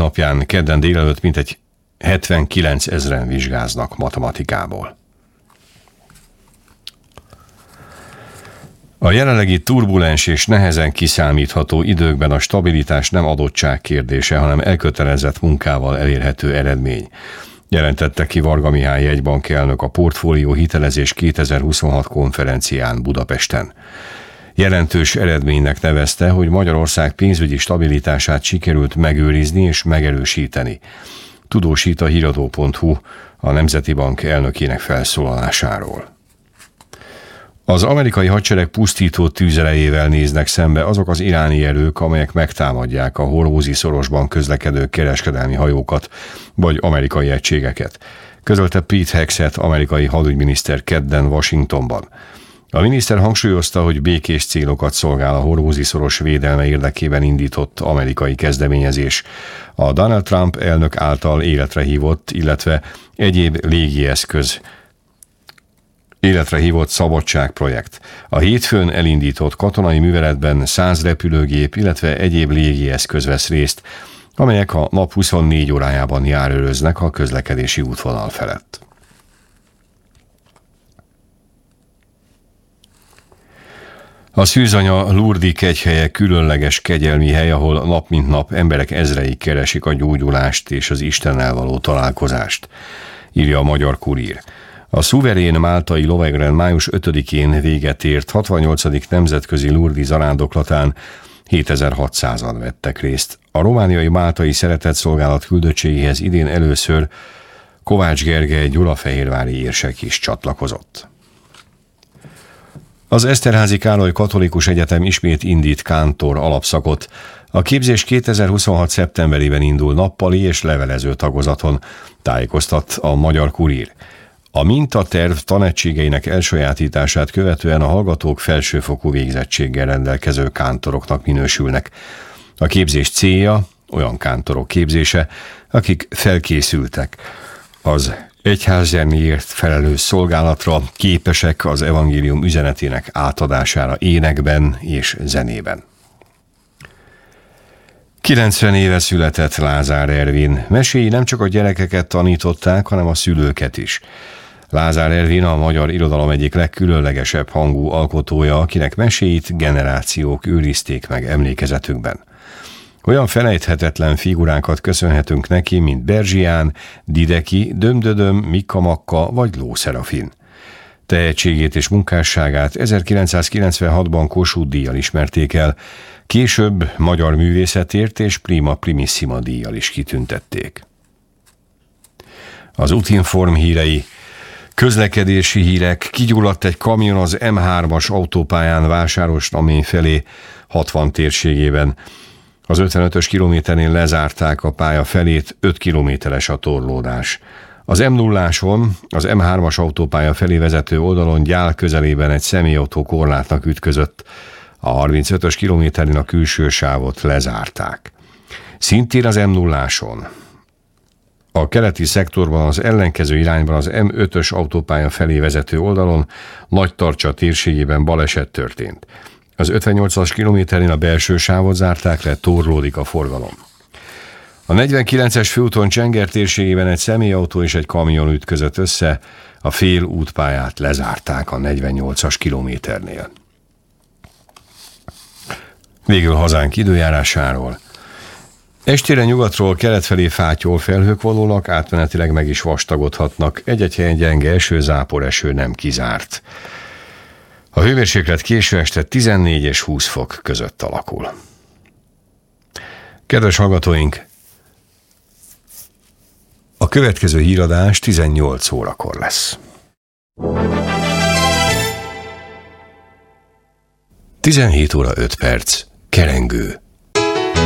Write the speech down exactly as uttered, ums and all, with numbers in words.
napján kedden délelőtt mintegy hetvenkilenc ezren vizsgáznak matematikából. A jelenlegi turbulens és nehezen kiszámítható időkben a stabilitás nem adottság kérdése, hanem elkötelezett munkával elérhető eredmény, jelentette ki Varga Mihály jegybank elnök a Portfólió Hitelezés kétezer-huszonhat konferencián Budapesten. Jelentős eredménynek nevezte, hogy Magyarország pénzügyi stabilitását sikerült megőrizni és megerősíteni. Tudósít a híradó pont hu a Nemzeti Bank elnökének felszólalásáról. Az amerikai hadsereg pusztító tűzerejével néznek szembe azok az iráni erők, amelyek megtámadják a Hormúzi szorosban közlekedő kereskedelmi hajókat vagy amerikai egységeket, közölte Pete Hegseth amerikai hadügyminiszter kedden Washingtonban. A miniszter hangsúlyozta, hogy békés célokat szolgál a Hormúzi szoros védelme érdekében indított amerikai kezdeményezés, a Donald Trump elnök által életre hívott, illetve egyéb légieszköz életre hívott szabadságprojekt. A hétfőn elindított katonai műveletben száz repülőgép, illetve egyéb légieszköz vesz részt, amelyek a nap huszonnégy órájában járőröznek a közlekedési útvonal felett. A Szűzanya Lurdi kegyhelye különleges kegyelmi hely, ahol nap mint nap emberek ezrei keresik a gyógyulást és az Istennel való találkozást, írja a Magyar Kurír. A szuverén máltai lovegrend május ötödikén véget ért hatvannyolcadik nemzetközi Lurdi zarándoklatán hétezer-hatszázan vettek részt. A romániai máltai szeretetszolgálat küldöttségéhez idén először Kovács Gergely gyulafehérvári érsek is csatlakozott. Az Eszterházy Károly Katolikus Egyetem ismét indít kántor alapszakot. A képzés kétezer-huszonhat szeptemberében indul nappali és levelező tagozaton, tájékoztat a Magyar Kurír. A mintaterv tanegységeinek elsajátítását követően a hallgatók felsőfokú végzettséggel rendelkező kántoroknak minősülnek. A képzés célja olyan kántorok képzése, akik felkészültek az egyházzenéért felelős szolgálatra, képesek az evangélium üzenetének átadására énekben és zenében. kilencven éve született Lázár Ervin. Meséi nem csak a gyerekeket tanították, hanem a szülőket is. Lázár Ervin a magyar irodalom egyik legkülönlegesebb hangú alkotója, akinek meséit generációk őrizték meg emlékezetükben. Olyan felejthetetlen figurákat köszönhetünk neki, mint Berzsián, Dideki, Dömdödöm, Mikka Makka vagy Ló Szerafin. Tehetségét és munkásságát ezerkilencszázkilencvenhatban Kossuth-díjjal ismerték el, később Magyar Művészetért és Prima Primissima díjjal is kitüntették. Az Utinform hírei. Közlekedési hírek. Kigyulladt egy kamion az em hármas autópályán Vásárosnamény felé hatvan térségében. Az ötvenötös kilométernél lezárták a pálya felét, öt kilométeres a torlódás. Az em nulláson, az em hármas autópálya felé vezető oldalon Gyál közelében egy személyautó korlátnak ütközött. A harmincötös kilométerén a külső sávot lezárták. Szintén az em nulláson. A keleti szektorban az ellenkező irányban az em ötös autópálya felé vezető oldalon Nagytarcsa térségében baleset történt. Az ötvennyolcas kilométerén a belső sávot zárták le, torlódik a forgalom. A negyvenkilences főúton Csenger térségében egy személyautó és egy kamion ütközött össze, a fél útpályát lezárták a negyvennyolcas kilométernél. Végül hazánk időjárásáról. Estére nyugatról kelet felé fátyol felhők vonulnak, átmenetileg meg is vastagodhatnak, egy-egy helyen gyenge eső, záporeső nem kizárt. A hőmérséklet késő este tizennégy és húsz fok között alakul. Kedves hallgatóink, a következő híradás tizennyolc órakor lesz. tizenhét óra öt perc. Kerengő.